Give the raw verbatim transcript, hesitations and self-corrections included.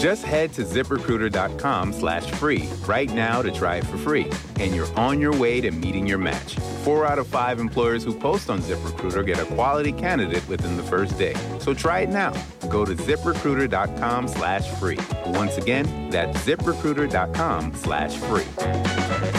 Just head to ZipRecruiter.com slash free right now to try it for free, and you're on your way to meeting your match. Four out of five employers who post on ZipRecruiter get a quality candidate within the first day. So try it now. Go to ZipRecruiter.com slash free. Once again, that's ZipRecruiter.com slash free.